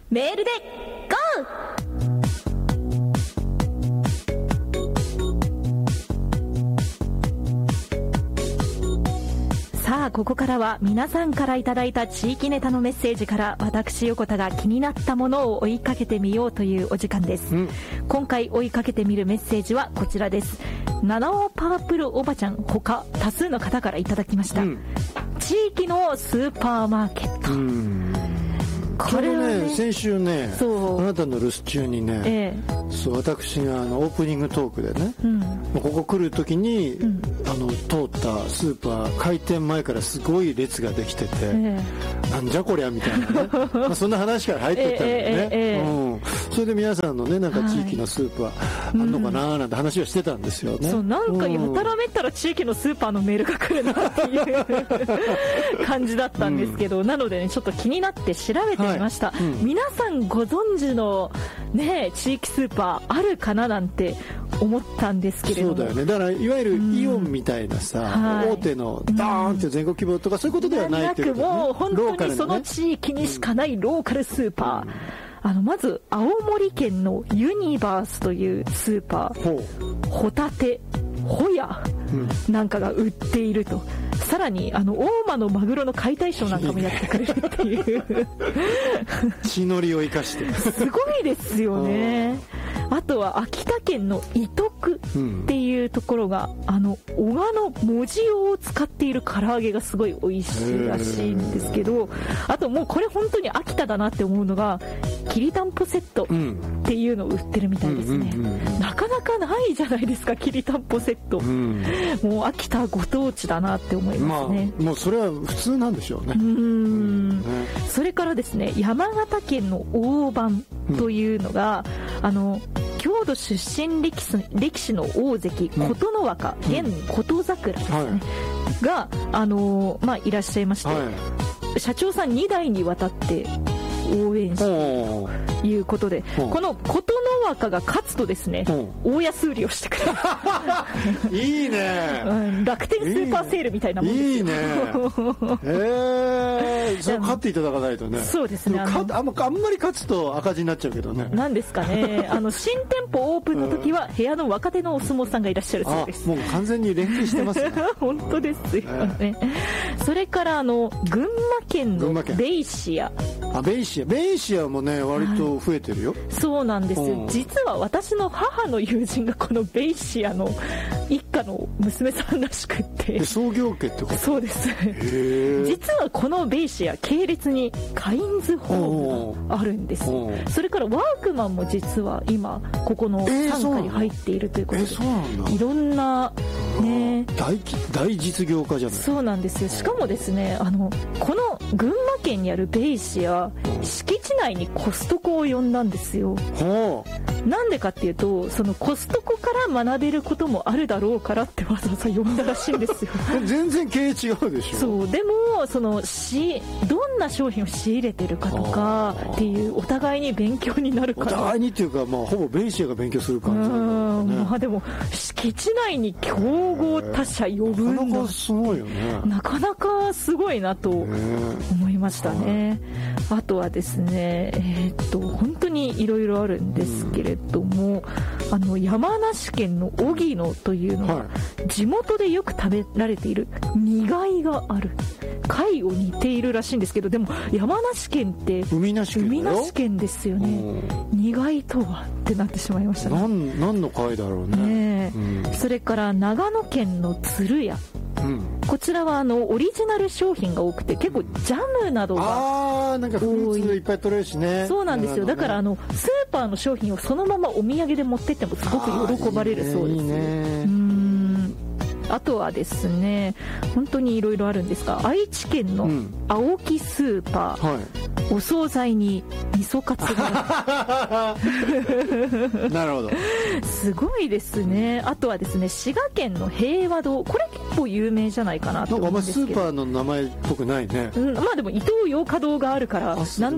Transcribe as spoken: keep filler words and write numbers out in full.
メールでゴー。さあここからは皆さんからいただいた地域ネタのメッセージから私横田が気になったものを追いかけてみようというお時間です、うん、今回追いかけてみるメッセージはこちらです。七尾パープルおばちゃん他多数の方からいただきました、うん、地域のスーパーマーケット、うん、 これはね、先週ね、あなたの留守中にね、ええ、そう私があのオープニングトークでね、うん、ここ来る時に、うん、あの通ったスーパー開店前からすごい列ができてて、ええ、なんじゃこりゃみたいなねまあそんな話から入ってったんだよね、ええええうん、それで皆さんのねなんか地域のスーパーあんのかななんて話をしてたんですよね、うん、 そうなんかやたらめったら地域のスーパーのメールが来るなっていう感じだったんですけど、うん、なので、ね、ちょっと気になって調べてみました、はいうん、皆さんご存知の、ね、地域スーパーあるかななんて思ったんですけれども。 そうだよね。だからいわゆるイオンみたいなさ、うん、大手のダーンって全国規模とかそういうことではないっていうこと、ね、 なくもう本当にその地域にしかないローカルスーパー、うん、あのまず青森県のユニバースというスーパー、ホタテホヤなんかが売っていると、うん、さらにあの大間のマグロの解体ショーなんかもやってくれるっていう血のりを生かしてすごいですよね。あとは秋田県の伊徳っていうところが、うん、あの小鹿の文字を使っている唐揚げがすごい美味しいらしいんですけど、あともうこれ本当に秋田だなって思うのがきりたんぽセットっていうのを売ってるみたいですね、うんうんうんうん、なかなかないじゃないですかきりたんぽセット、うん、もう秋田ご当地だなって思いますね、 まあ、もうそれは普通なんでしょうね。うーん、 うんね、それからですね山形県の大判というのが、うん、あの郷土出身力士、力士の大関琴ノ若、うん、現琴桜ですね、はい、が、あのーまあ、いらっしゃいまして、はい、社長さんにだいにわたって応援してということで、この琴ノ若が勝つとですね大安売りをしてくれるいいね、 うん、楽天スーパーセールみたいなもんですよ。いいねえー、それ勝っていただかないとね。 そうですね、 あんま、あんまり勝つと赤字になっちゃうけどね。 なんですかねあの新店舗オープンの時は部屋の若手のお相撲さんがいらっしゃるそうです。 もう完全に連携してますね本当ですよね、えー、それからあの群馬県のベイシア、 あベイシアベイシアもね割と増えてるよ、はい、 そうなんですよ。実は私の母の友人がこのベイシアの一家の娘さんらしくって創業家ってこと。 そうです。実はこのベイシア系列にカインズホームがあるんですよ。それからワークマンも実は今ここの傘下に入っているということで、えー、そうなんだ。いろんなね、 大, 大実業家じゃない。 そうなんですよ。しかもですねあのこの群馬県にあるベイシア敷地内にコストコを呼んだんですよ。なんでかっていうとそのコストコから学べることもあるだろうからってわざわざ呼んだらしいんですよ全然経営違うでしょ。 そうでもそのしどんな商品を仕入れてるかとかっていうお互いに勉強になるから。 お互いにっていうか、まあ、ほぼベイシアが勉強する感じなんだよね。 まあでも敷地内に競合他社呼ぶんだ、 なかなかすごいよね。 なかなかすごいなと思いましたね。あとはですねえー、っと本当にいろいろあるんですけれども、うん、あの山梨県の荻野というのは、はい、地元でよく食べられている煮貝がある。貝を似ているらしいんですけど、でも山梨県って海なし県だよ。 海なし県ですよね。煮貝とはってなってしまいましたね。 何、何の貝だろうね。ね、 うん、それから長野県の鶴屋、うん、こちらはあのオリジナル商品が多くて結構ジャムなどが多い。 あーなんかフルーツいっぱい取れるしね。 そうなんですよ。だからあのスーパーの商品をそのままお土産で持ってってもすごく喜ばれるそうです。いいね、いいね。うん、あとはですね本当にいろいろあるんですが愛知県の青木スーパー、うんはい、お惣菜に味噌カツがなるほどすごいですね。あとはですね滋賀県の平和堂、これ結構有名じゃないかなと思うんですけど、 なんかあんまスーパーの名前っぽくないね、 うん、まあでもイトーヨーカドーがあるから何